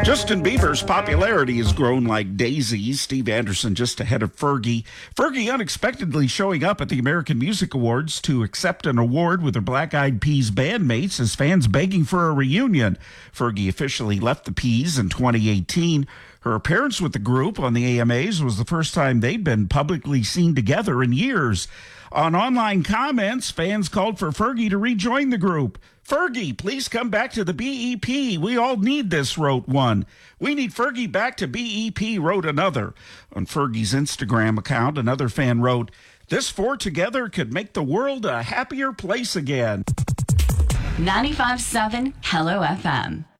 Justin Bieber's popularity has grown like daisies. Steve Anderson just ahead of Fergie. Fergie unexpectedly showing up at the American Music Awards to accept an award with her Black Eyed Peas bandmates as fans begging for a reunion. Fergie officially left the Peas in 2018. Her appearance with the group on the AMAs was the first time they'd been publicly seen together in years. On online comments, fans called for Fergie to rejoin the group. Fergie, please come back to the BEP. We all need this, wrote one. We need Fergie back to BEP, wrote another. On Fergie's Instagram account, another fan wrote, this four together could make the world a happier place again. 95.7 Hello FM.